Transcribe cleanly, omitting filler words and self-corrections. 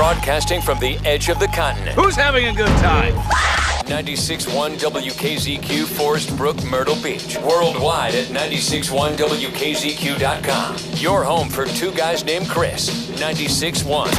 Broadcasting from the edge of the continent. Who's having a good time? 96.1 WKZQ, Forest Brook, Myrtle Beach. Worldwide at 96.1WKZQ.com. Your home for two guys named Chris. 96.1